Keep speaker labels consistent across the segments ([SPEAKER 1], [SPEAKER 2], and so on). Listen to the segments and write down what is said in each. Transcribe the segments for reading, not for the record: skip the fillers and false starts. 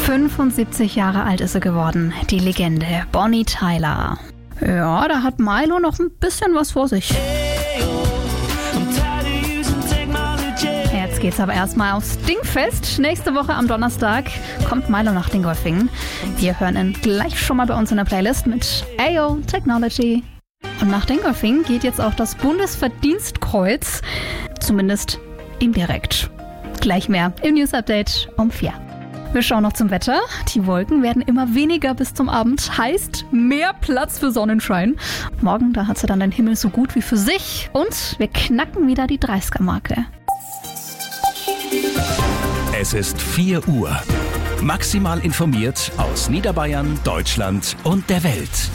[SPEAKER 1] 75 Jahre alt ist sie geworden, die Legende Bonnie Tyler. Ja, da hat Milo noch ein bisschen was vor sich. Jetzt geht's aber erstmal aufs Dingfest. Nächste Woche am Donnerstag kommt Milo nach Dingolfing. Wir hören ihn gleich schon mal bei uns in der Playlist mit Ayo Technology. Und nach Dingolfing geht jetzt auch das Bundesverdienstkreuz, zumindest indirekt. Gleich mehr im News Update um 4. Wir schauen noch zum Wetter. Die Wolken werden immer weniger bis zum Abend. Heißt mehr Platz für Sonnenschein. Morgen, da hat sie dann den Himmel so gut wie für sich. Und wir knacken wieder die 30er-Marke.
[SPEAKER 2] Es ist 4 Uhr. Maximal informiert aus Niederbayern, Deutschland und der Welt.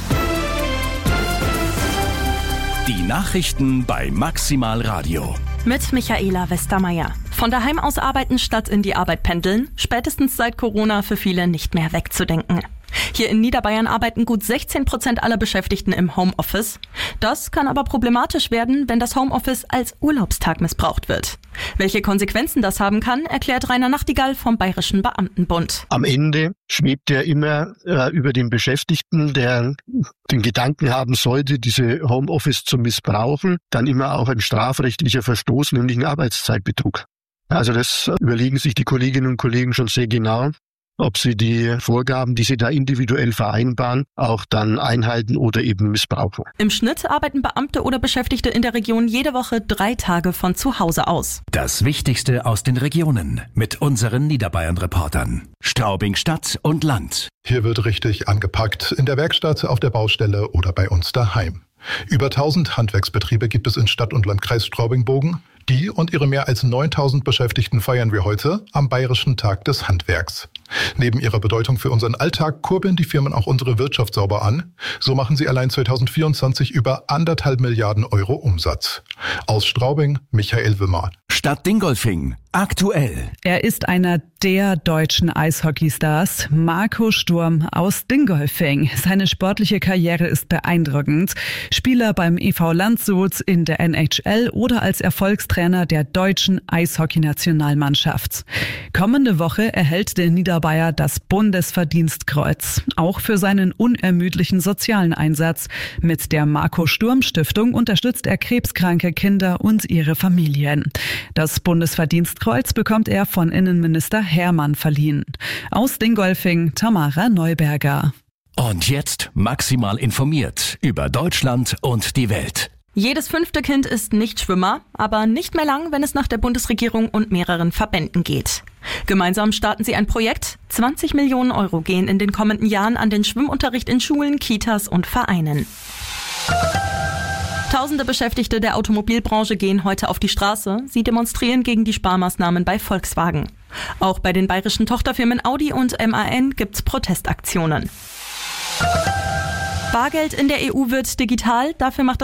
[SPEAKER 2] Die Nachrichten bei Maximal Radio.
[SPEAKER 3] Mit Michaela Westermeier. Von daheim aus arbeiten statt in die Arbeit pendeln, spätestens seit Corona für viele nicht mehr wegzudenken. Hier in Niederbayern arbeiten gut 16% aller Beschäftigten im Homeoffice. Das kann aber problematisch werden, wenn das Homeoffice als Urlaubstag missbraucht wird. Welche Konsequenzen das haben kann, erklärt Rainer Nachtigall vom Bayerischen Beamtenbund.
[SPEAKER 4] Am Ende schwebt ja immer über den Beschäftigten, der den Gedanken haben sollte, diese Homeoffice zu missbrauchen, dann immer auch ein strafrechtlicher Verstoß, nämlich ein Arbeitszeitbetrug. Also das überlegen sich die Kolleginnen und Kollegen schon sehr genau, ob sie die Vorgaben, die sie da individuell vereinbaren, auch dann einhalten oder eben missbrauchen.
[SPEAKER 3] Im Schnitt arbeiten Beamte oder Beschäftigte in der Region jede Woche 3 Tage von zu Hause aus.
[SPEAKER 2] Das Wichtigste aus den Regionen mit unseren Niederbayern-Reportern. Straubing Stadt und Land.
[SPEAKER 5] Hier wird richtig angepackt, in der Werkstatt, auf der Baustelle oder bei uns daheim. Über 1000 Handwerksbetriebe gibt es in Stadt- und Landkreis Straubing-Bogen. Die und ihre mehr als 9000 Beschäftigten feiern wir heute am Bayerischen Tag des Handwerks. Neben ihrer Bedeutung für unseren Alltag kurbeln die Firmen auch unsere Wirtschaft sauber an. So machen sie allein 2024 über 1,5 Milliarden Euro Umsatz. Aus Straubing, Michael Wimmer.
[SPEAKER 2] Stadt Dingolfing. Aktuell.
[SPEAKER 6] Er ist einer der deutschen Eishockeystars, Marco Sturm aus Dingolfing. Seine sportliche Karriere ist beeindruckend. Spieler beim EV Landshut, in der NHL oder als Erfolgstrainer der deutschen Eishockeynationalmannschaft. Kommende Woche erhält der Niederbayer das Bundesverdienstkreuz. Auch für seinen unermüdlichen sozialen Einsatz. Mit der Marco Sturm Stiftung unterstützt er krebskranke Kinder und ihre Familien. Das Bundesverdienstkreuz bekommt er von Innenminister Hermann verliehen. Aus Dingolfing, Tamara Neuberger.
[SPEAKER 2] Und jetzt maximal informiert über Deutschland und die Welt.
[SPEAKER 3] Jedes 5. Kind ist nicht Schwimmer, aber nicht mehr lang, wenn es nach der Bundesregierung und mehreren Verbänden geht. Gemeinsam starten sie ein Projekt. 20 Millionen Euro gehen in den kommenden Jahren an den Schwimmunterricht in Schulen, Kitas und Vereinen. Tausende Beschäftigte der Automobilbranche gehen heute auf die Straße. Sie demonstrieren gegen die Sparmaßnahmen bei Volkswagen. Auch bei den bayerischen Tochterfirmen Audi und MAN gibt's Protestaktionen. Bargeld in der EU wird digital. Dafür macht